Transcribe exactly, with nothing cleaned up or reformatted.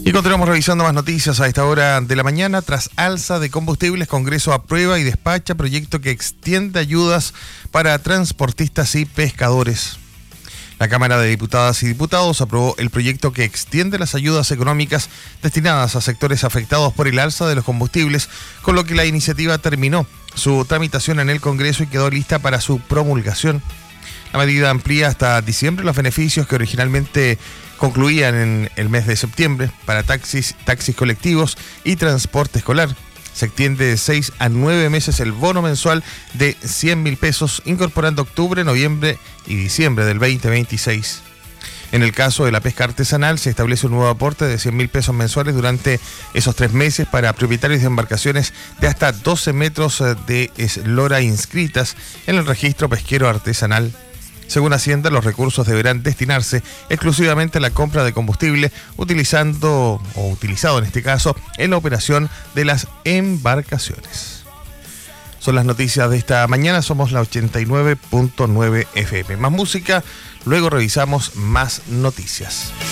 Y continuamos revisando más noticias a esta hora de la mañana. Tras alza de combustibles, Congreso aprueba y despacha proyecto que extiende ayudas para transportistas y pescadores. La Cámara de Diputadas y Diputados aprobó el proyecto que extiende las ayudas económicas destinadas a sectores afectados por el alza de los combustibles, con lo que la iniciativa terminó su tramitación en el Congreso y quedó lista para su promulgación. La medida amplía hasta diciembre los beneficios que originalmente concluían en el mes de septiembre para taxis, taxis colectivos y transporte escolar. Se extiende de seis a nueve meses el bono mensual de cien mil pesos, incorporando octubre, noviembre y diciembre del veinte veintiséis. En el caso de la pesca artesanal, se establece un nuevo aporte de cien mil pesos mensuales durante esos tres meses para propietarios de embarcaciones de hasta doce metros de eslora inscritas en el registro pesquero artesanal. Según Hacienda, los recursos deberán destinarse exclusivamente a la compra de combustible, utilizando, o utilizado en este caso, en la operación de las embarcaciones. Son las noticias de esta mañana, somos la ochenta y nueve punto nueve F M. Más música, luego revisamos más noticias.